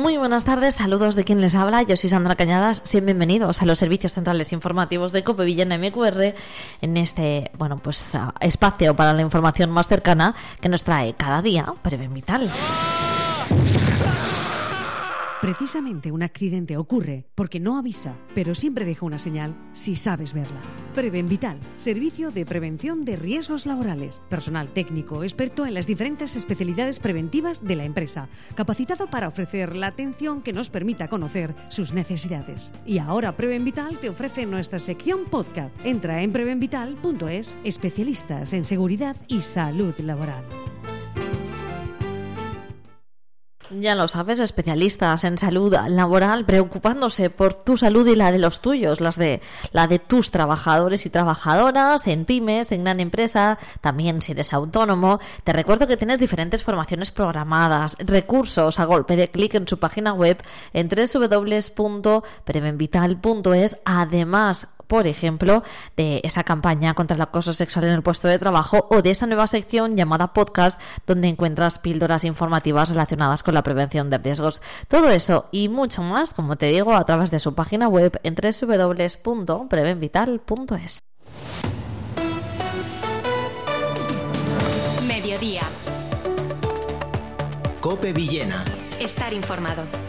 Muy buenas tardes, saludos de quien les habla. Yo soy Sandra Cañadas. Sean bienvenidos a los servicios centrales informativos de COPE Villena MQR en este, espacio para la información más cercana que nos trae cada día Preven Vital. Precisamente un accidente ocurre porque no avisa, pero siempre deja una señal si sabes verla. Preven Vital, servicio de prevención de riesgos laborales. Personal técnico experto en las diferentes especialidades preventivas de la empresa, capacitado para ofrecer la atención que nos permita conocer sus necesidades. Y ahora Preven Vital te ofrece nuestra sección podcast. Entra en prevenvital.es, especialistas en seguridad y salud laboral. Ya lo sabes, especialistas en salud laboral, preocupándose por tu salud y la de los tuyos, la de tus trabajadores y trabajadoras, en pymes, en gran empresa, también si eres autónomo. Te recuerdo que tienes diferentes formaciones programadas, recursos a golpe de clic en su página web en www.prevenvital.es, además, por ejemplo, de esa campaña contra el acoso sexual en el puesto de trabajo o de esa nueva sección llamada podcast donde encuentras píldoras informativas relacionadas con la prevención de riesgos. Todo eso y mucho más, como te digo, a través de su página web en www.prevenvital.es. Mediodía. COPE Villena. Estar informado.